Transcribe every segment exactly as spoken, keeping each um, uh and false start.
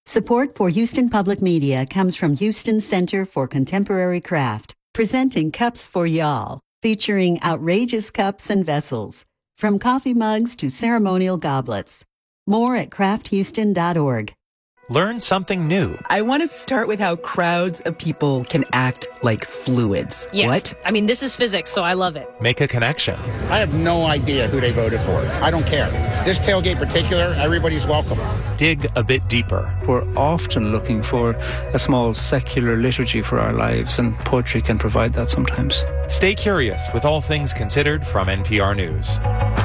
Support for Houston Public Media comes from Houston Center for Contemporary Craft, presenting Cups for Y'all, featuring outrageous cups and vessels, from coffee mugs to ceremonial goblets. More at craft houston dot org. Learn something new. I want to start with how crowds of people can act like fluids. Yes. What? I mean, this is physics, so I love it. Make a connection. I have no idea who they voted for. I don't care. This tailgate in particular, everybody's welcome. Dig a bit deeper. We're often looking for a small secular liturgy for our lives, and poetry can provide that sometimes. Stay curious with All Things Considered from N P R News.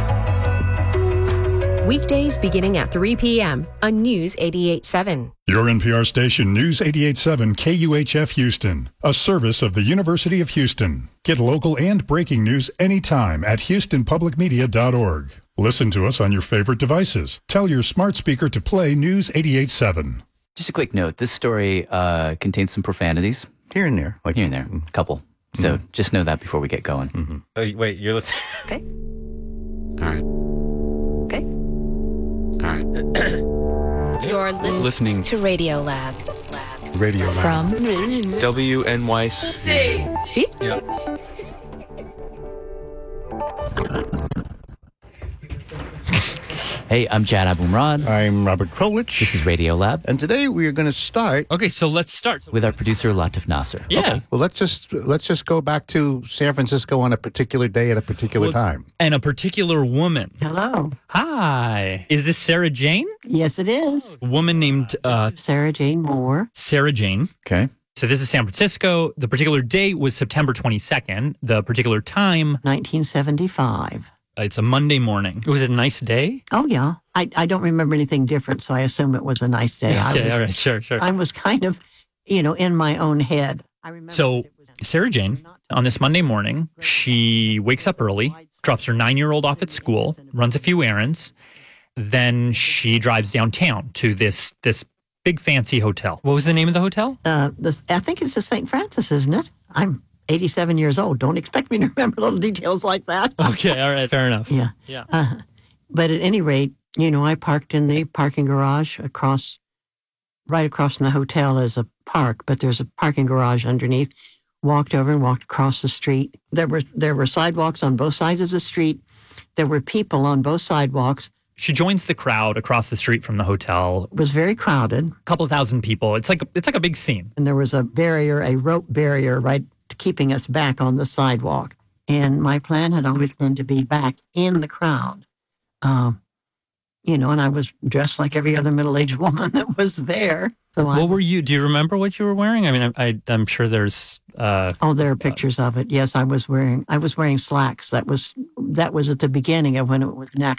Weekdays beginning at three p.m. on News eighty-eight point seven. Your N P R station, News eighty-eight point seven K U H F Houston, a service of the University of Houston. Get local and breaking news anytime at houston public media dot org. Listen to us on your favorite devices. Tell your smart speaker to play News eighty-eight point seven. Just a quick note, this story uh, contains some profanities. Here and there. Like, Here and there, a couple. So mm-hmm. just know that before we get going. Mm-hmm. Oh, wait, you're listening? Okay. All right. Okay. All right. You're listening, listening to Radio Lab. Lab. Radio Lab. From W N Y C. See? Yeah. Hey, I'm Chad Abumrad. I'm Robert Krulwich. This is Radio Lab. And today we are going to start. Okay, so let's start with our producer Latif Nasser. Yeah. Okay, well, let's just let's just go back to San Francisco on a particular day at a particular well, time. And a particular woman. Hello. Hi. Is this Sarah Jane? Yes, it is. A woman named uh, Sarah Jane Moore. Sarah Jane. Okay. So this is San Francisco. The particular date was September twenty-second. The particular time, nineteen seventy-five. It's a Monday morning. Was it a nice day? Oh, yeah. I, I don't remember anything different, so I assume it was a nice day. Okay, I was, all right, sure, sure. I was kind of, you know, in my own head. I remember. So Sarah Jane, on this Monday morning, she wakes up early, drops her nine-year-old off at school, runs a few errands, then she drives downtown to this this big fancy hotel. What was the name of the hotel? Uh, this, I think it's the Saint Francis, isn't it? I'm eighty-seven years old. Don't expect me to remember little details like that. Okay, all right, fair enough. Yeah. Yeah. Uh, but at any rate, you know, I parked in the parking garage across, right across from the hotel is a park, but there's a parking garage underneath. Walked over and walked across the street. There were there were sidewalks on both sides of the street. There were people on both sidewalks. She joins the crowd across the street from the hotel. It was very crowded. A couple thousand people. It's like a, it's like a big scene. And there was a barrier, a rope barrier, right, keeping us back on the sidewalk. And my plan had always been to be back in the crowd. Um, you know, and I was dressed like every other middle-aged woman that was there. So what I, were you? Do you remember what you were wearing? I mean, I, I, I'm sure there's. Uh, oh, there are pictures uh, of it. Yes, I was wearing. I was wearing slacks. That was that was at the beginning of when it was natural.